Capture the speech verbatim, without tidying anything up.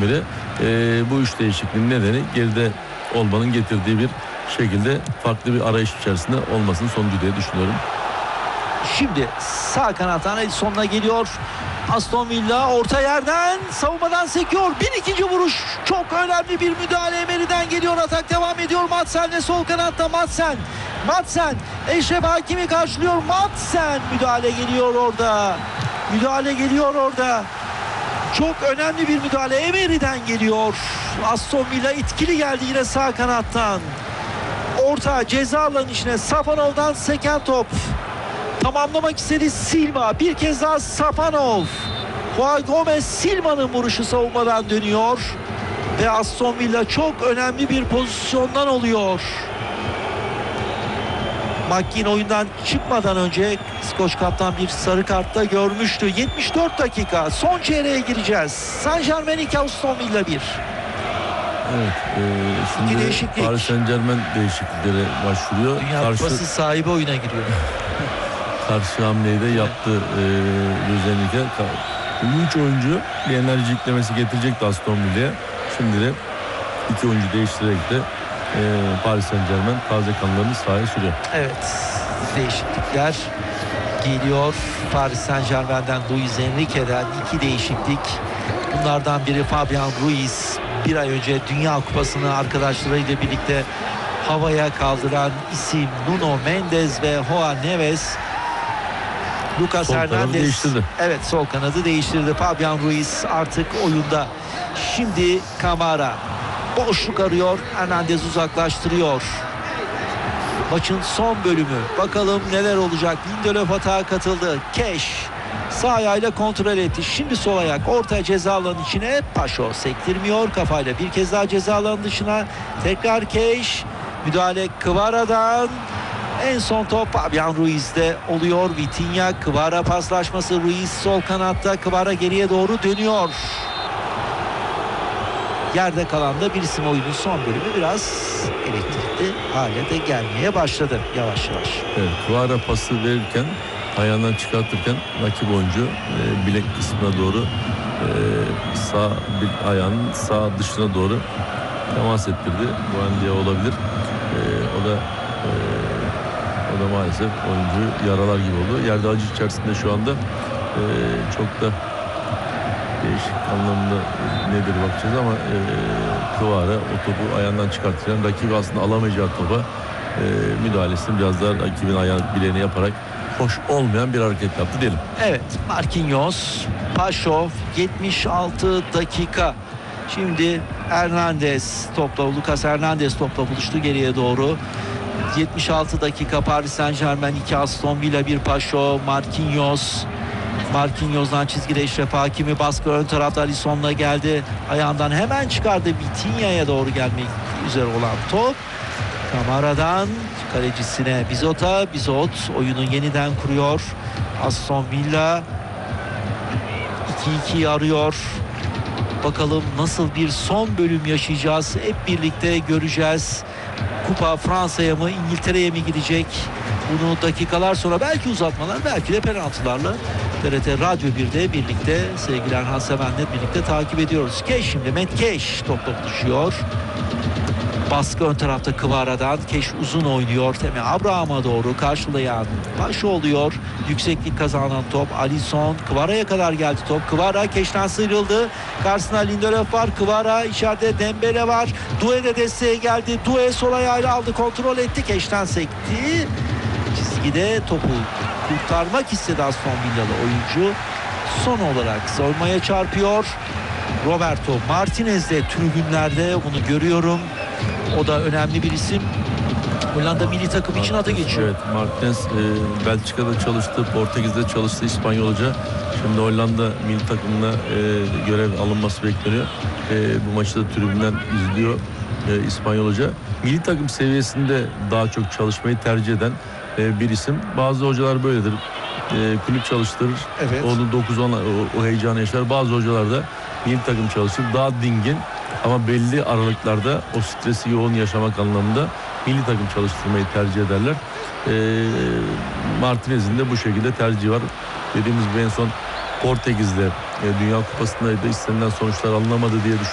beri e, bu üç değişikliğin nedeni geride olmanın getirdiği bir şekilde farklı bir arayış içerisinde olmasının sonucu diye düşünüyorum. Şimdi sağ kanattan Alisson'la geliyor. Aston Villa orta yerden savunmadan sekiyor. Bir ikinci vuruş. Çok önemli bir müdahale Emery'den geliyor. Atak devam ediyor. Madsen'le sol kanatta Madsen. Madsen Eşref Hakimi karşılıyor. Madsen müdahale geliyor orada. Müdahale geliyor orada. Çok önemli bir müdahale Emery'den geliyor. Aston Villa etkili geldi yine sağ kanattan. Orta ceza alanı içine Safanov'dan seken top. Tamamlamak istedi Silva. Bir kez daha Safanov. Juan Gomez Silva'nın vuruşu savunmadan dönüyor. Ve Aston Villa çok önemli bir pozisyondan oluyor. McGinn oyundan çıkmadan önce İskoç kaptan bir sarı kartta görmüştü. yetmiş dört dakika. Son çeyreğe gireceğiz. Saint-Germain iki, Aston Villa bir. Evet. E, şimdi Paris Saint-Germain değişikliklere başvuruyor. Dünya Karşı... Kupası sahibi oyuna giriyor. Karşı hamleyi de yaptı Luis Enrique. Üç oyuncu bir enerji yüklemesi getirecekti Aston Villa'ya. Şimdi de iki oyuncu değiştirerek de e, Paris Saint-Germain taze kanlarını sahaya sürüyor. Evet, değişiklikler geliyor. Paris Saint-Germain'den Luis Enrique'den iki değişiklik. Bunlardan biri Fabian Ruiz. Bir ay önce Dünya Kupası'nı arkadaşlarıyla birlikte havaya kaldıran isim Nuno Mendes ve Joao Neves. Lucas sol Hernandez değiştirdi. Evet, sol kanadı değiştirdi. Fabian Ruiz artık oyunda. Şimdi Kamara boşluk arıyor. Hernandez uzaklaştırıyor. Maçın son bölümü. Bakalım neler olacak. Lindelöf hata katıldı. Keş sağ ayağıyla kontrol etti. Şimdi sol ayak orta ceza alanı içine. Paşo sektirmiyor. Kafayla bir kez daha ceza alanı dışına. Tekrar Keş. Müdahale Kvara'dan. En son top Fabian Ruiz'de oluyor. Vitinha Kvara paslaşması. Ruiz sol kanatta. Kvara geriye doğru dönüyor. Yerde kalan da bir isim oyunun son bölümü biraz elektrikli hale de gelmeye başladı yavaş yavaş. Evet, Kvara pası verirken ayağından çıkartırken rakip oyuncu e, bilek kısmına doğru e, sağ bir ayağının sağ dışına doğru temas ettirdi. Bu an diye olabilir. E, o da e, o da maalesef oyuncu yaralar gibi oldu. Yerde acı içerisinde şu anda e, çok da değişik anlamda nedir bakacağız ama e, Kvara o topu ayağından çıkartırken rakibi aslında alamayacağı topa e, müdahalesini biraz daha rakibin ayağı bileğini yaparak hoş olmayan bir hareket yaptı diyelim. Evet, Marquinhos, Paşov yetmiş altı dakika. Şimdi Hernandez topla, Lucas Hernandez topla buluştu geriye doğru. yetmiş altı dakika Paris Saint-Germain iki, Aston Villa bir. Paşov, Marquinhos. Marquinhos'dan çizgide Eşref Hakimi baskı ön tarafta Alisson'la geldi. Ayağından hemen çıkardı. Vitinha'ya doğru gelmek üzere olan top. Kamara'dan kalecisine Bizot'a. Bizot oyunu yeniden kuruyor. Aston Villa iki ikiyi arıyor. Bakalım nasıl bir son bölüm yaşayacağız. Hep birlikte göreceğiz. Kupa Fransa'ya mı İngiltere'ye mi gidecek? Bunu dakikalar sonra belki uzatmalar belki de penaltılarla T R T Radyo bir'de birlikte sevgili Erhan Seven'le birlikte takip ediyoruz. Keş şimdi Matt Keş topla buluşuyor. Baskı ön tarafta Kvara'dan. Keş uzun oynuyor. Temi Abraham'a doğru karşılayan Paşa oluyor. Yükseklik kazanan top Alisson. Kvara'ya kadar geldi top. Kvara Keş'ten sıyrıldı. Karşısına Lindelöf var. Kvara içeride Dembele var. Doué de desteğe geldi. Doué sol ayağıyla aldı. Kontrol etti. Keş'ten sekti. Çizgide topu kurtarmak istedi Aston Villalı oyuncu. Son olarak savunmaya çarpıyor. Roberto Martinez de tribünlerde, bunu görüyorum. O da önemli bir isim. Hollanda milli takım için adı geçiyor. Evet, Martinez e, Belçika'da çalıştı, Portekiz'de çalıştı, İspanyolca. Şimdi Hollanda milli takımına e, görev alınması bekleniyor. E, bu maçı da tribünden izliyor e, İspanyolca. Milli takım seviyesinde daha çok çalışmayı tercih eden e, bir isim. Bazı hocalar böyledir. E, kulüp çalıştırır. Evet. Onu dokuz on o, o heyecanı yaşar. Bazı hocalar da milli takım çalıştırır. Daha dingin ama belli aralıklarda o stresi yoğun yaşamak anlamında milli takım çalıştırmayı tercih ederler. E, Martinez'in de bu şekilde tercihi var. Dediğimiz gibi en son Portekiz'de e, Dünya Kupası'ndaydı. İstenilen sonuçlar alınamadı diye düşünüyorum.